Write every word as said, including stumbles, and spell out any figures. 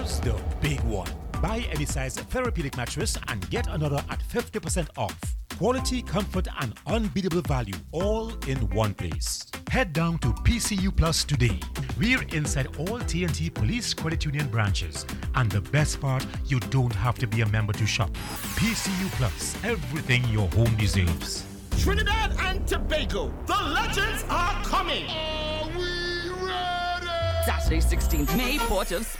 Here's the big one. Buy any size therapeutic mattress and get another at fifty percent off. Quality, comfort, and unbeatable value all in one place. Head down to P C U Plus today. We're inside all T N T Police Credit Union branches. And the best part, you don't have to be a member to shop. P C U Plus, everything your home deserves. Trinidad and Tobago, the legends are coming. Saturday, sixteenth May, Port of Spain.